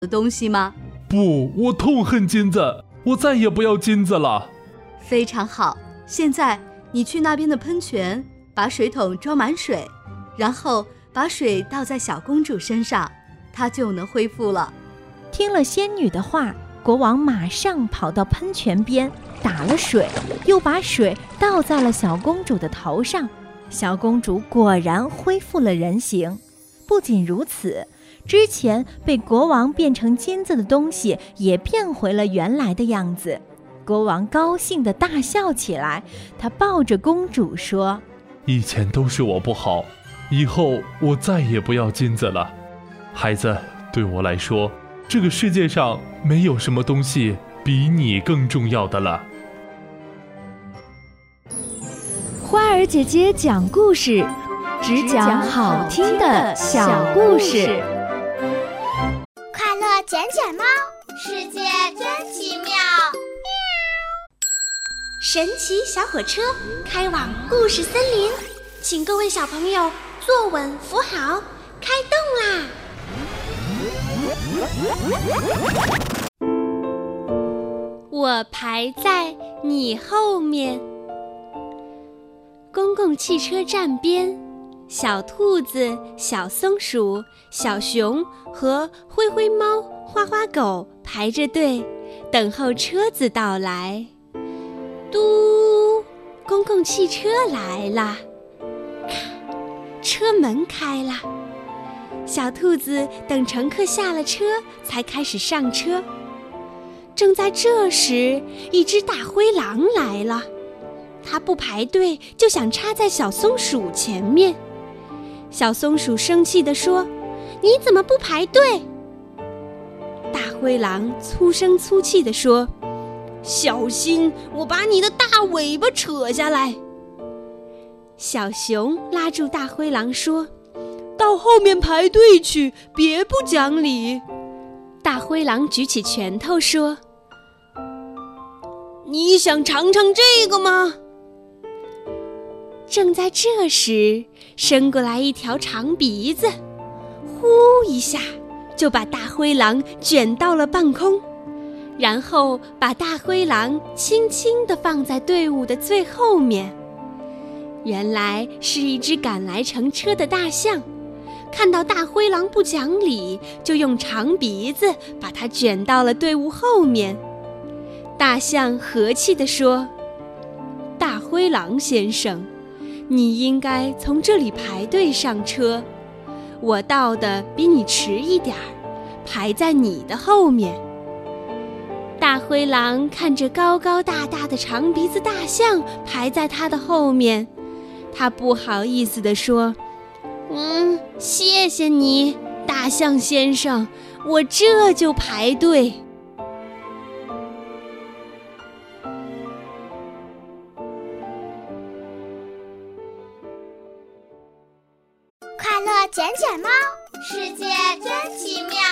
的东西吗？ 不，我痛恨金子，我再也不要金子了。 非常好，现在你去那边的喷泉，把水桶装满水，然后把水倒在小公主身上，她就能恢复了。 听了仙女的话，国王马上跑到喷泉边，打了水，又把水倒在了小公主的头上。小公主果然恢复了人形。不仅如此，之前被国王变成金子的东西也变回了原来的样子。国王高兴地大笑起来，他抱着公主说： 以前都是我不好，以后我再也不要金子了。孩子，对我来说，这个世界上没有什么东西比你更重要的了。 花儿姐姐讲故事，只讲好听的小故事。 快乐捡捡猫，世界真奇妙。神奇小火车开往故事森林，请各位小朋友坐稳扶好，开动啦！我排在你后面。公共汽车站边，小兔子、小松鼠、小熊和灰灰猫、花花狗排着队，等候车子到来。嘟，公共汽车来了。咔，车门开了。小兔子等乘客下了车，才开始上车。正在这时，一只大灰狼来了。它不排队，就想插在小松鼠前面。小松鼠生气地说：你怎么不排队？大灰狼粗声粗气地说：小心，我把你的大尾巴扯下来。小熊拉住大灰狼说：到后面排队去，别不讲理。大灰狼举起拳头说：你想尝尝这个吗？正在这时，伸过来一条长鼻子，呼一下就把大灰狼卷到了半空，然后把大灰狼轻轻地放在队伍的最后面。原来是一只赶来乘车的大象，看到大灰狼不讲理，就用长鼻子把它卷到了队伍后面。大象和气地说：大灰狼先生，你应该从这里排队上车，我到的比你迟一点儿，排在你的后面。大灰狼看着高高大大的长鼻子大象排在他的后面，他不好意思地说：谢谢你，大象先生，我这就排队。快乐捡捡猫，世界真奇妙。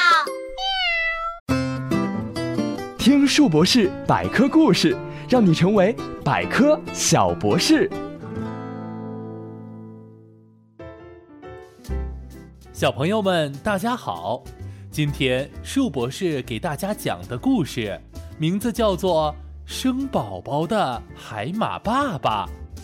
听树博士百科故事，让你成为百科小博士。 小朋友们大家好，今天树博士给大家讲的故事名字叫做生宝宝的海马爸爸。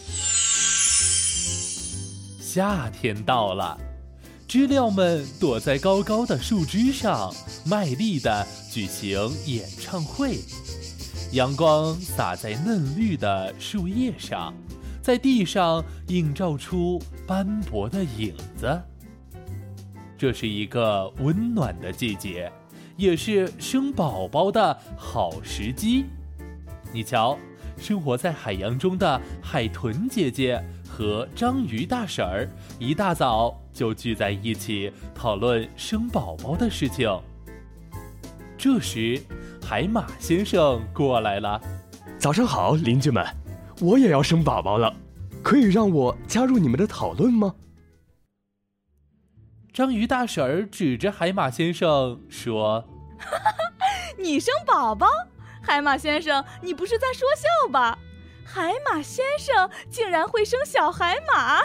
夏天到了，知了们躲在高高的树枝上，卖力地举行演唱会。阳光洒在嫩绿的树叶上，在地上映照出斑驳的影子。这是一个温暖的季节，也是生宝宝的好时机。你瞧，生活在海洋中的海豚姐姐和章鱼大婶儿一大早就聚在一起讨论生宝宝的事情。这时，海马先生过来了。 早上好，邻居们，我也要生宝宝了，可以让我加入你们的讨论吗？ 章鱼大婶儿指着海马先生说： 你生宝宝？海马先生，你不是在说笑吧？海马先生竟然会生小海马！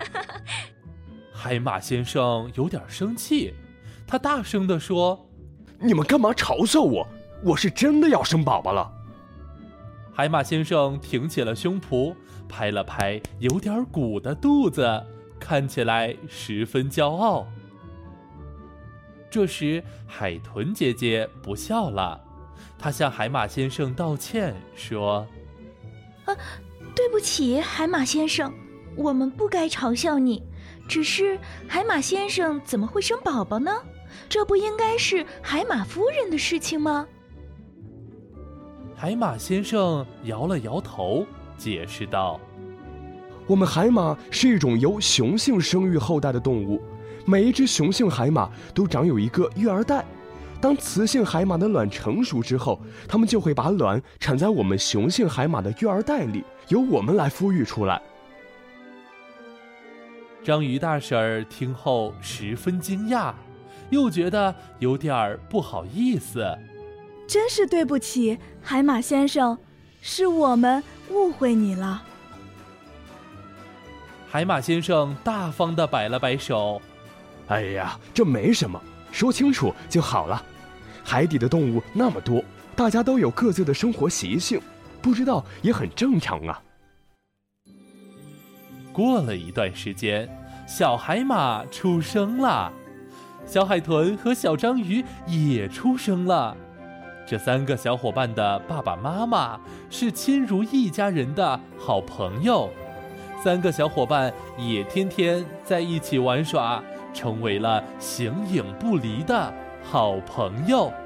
海马先生有点生气，他大声地说： 你们干嘛嘲笑我？我是真的要生宝宝了。 海马先生挺起了胸脯，拍了拍有点鼓的肚子，看起来十分骄傲。这时，海豚姐姐不笑了，她向海马先生道歉说： 对不起，海马先生，我们不该嘲笑你。只是海马先生怎么会生宝宝呢？这不应该是海马夫人的事情吗？ 海马先生摇了摇头，解释道： 我们海马是一种由雄性生育后代的动物，每一只雄性海马都长有一个育儿袋。当雌性海马的卵成熟之后，它们就会把卵产在我们雄性海马的育儿袋里，由我们来孵育出来。 章鱼大婶儿听后十分惊讶，又觉得有点不好意思。 真是对不起，海马先生，是我们误会你了。 海马先生大方地摆了摆手： 哎呀，这没什么，说清楚就好了。海底的动物那么多，大家都有各自的生活习性，不知道也很正常啊。 过了一段时间，小海马出生了，小海豚和小章鱼也出生了。这3个小伙伴的爸爸妈妈是亲如一家人的好朋友，3个小伙伴也天天在一起玩耍，成为了形影不离的好朋友。